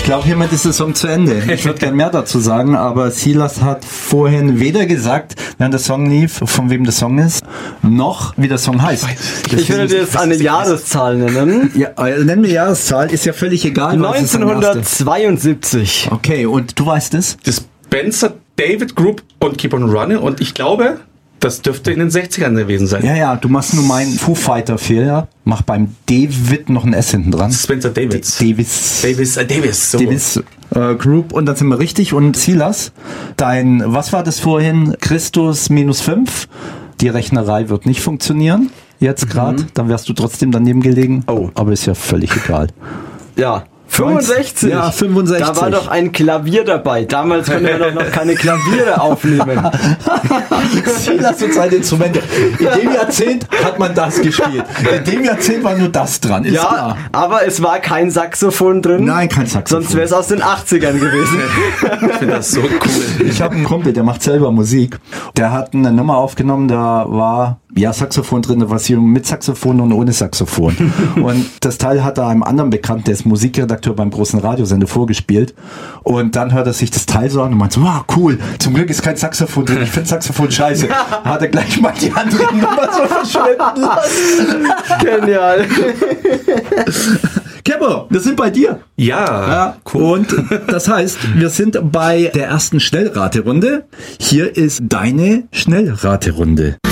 Ich glaube, hiermit ist der Song zu Ende. Ich würde gerne mehr dazu sagen, aber Silas hat vorhin weder gesagt, während der Song lief, von wem der Song ist, noch wie der Song heißt. Ich würde dir jetzt eine Jahreszahl nennen. Ja, nenn mir Jahreszahl, ist ja völlig egal. 1972. Okay, und du weißt es? Das Spencer David Group und Keep on Running und ich glaube, das dürfte in den 60ern gewesen sein. Ja, du machst nur meinen Foo Fighter Fehler. Mach beim David noch ein S hinten dran. Spencer Davis. Davis. So. Davis Group und dann sind wir richtig. Und Silas, was war das vorhin? Christus -5. Die Rechnerei wird nicht funktionieren. Jetzt gerade. Dann wärst du trotzdem daneben gelegen. Oh. Aber ist ja völlig egal. Ja. 65? Ja, 65. Da war doch ein Klavier dabei. Damals konnte man doch noch keine Klaviere aufnehmen. Silas und seine Instrumente. In dem Jahrzehnt hat man das gespielt. In dem Jahrzehnt war nur das dran. Ist klar. Aber es war kein Saxophon drin. Nein, kein Saxophon. Sonst wäre es aus den 80ern gewesen. Ich finde das so cool. Ich habe einen Kumpel, der macht selber Musik. Der hat eine Nummer aufgenommen, da war Saxophon drin, eine Version mit Saxophon und ohne Saxophon. Und das Teil hat er einem anderen Bekannten, der ist Musikredakteur beim großen Radiosender, vorgespielt. Und dann hört er sich das Teil so an und meint so, cool, zum Glück ist kein Saxophon drin, ich finde Saxophon scheiße. Hat er gleich mal die andere Nummer so verschwinden lassen. Genial. Kepper, wir sind bei dir. Ja, cool. Und das heißt, wir sind bei der ersten Schnellraterunde. Hier ist deine Schnellraterunde.